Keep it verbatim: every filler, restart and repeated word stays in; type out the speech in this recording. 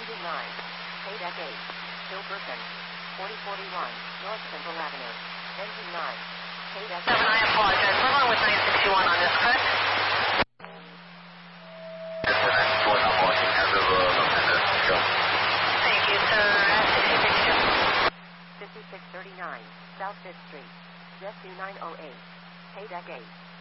Engine nine. Paydeck eight. Hilberton. forty forty-one. North Central Avenue. Engine nine. Paydeck seven, I apologize. We're on with nine sixty-one on this, correct? Yes, sir. nine sixty-one, I'm watching as of uh, show. Thank you, sir. sixty-six two. fifty-six thirty-nine. South fifth Street. Jet two nine oh eight. Paydeck eight.